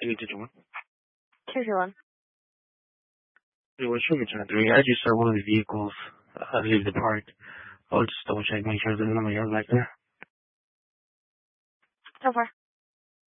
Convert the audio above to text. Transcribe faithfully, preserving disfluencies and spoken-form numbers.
eight digit one. Two two one. Hey, what's your return three? I just saw one of the vehicles uh, leave the park. I'll just double check, make sure there's no yard back there. So far.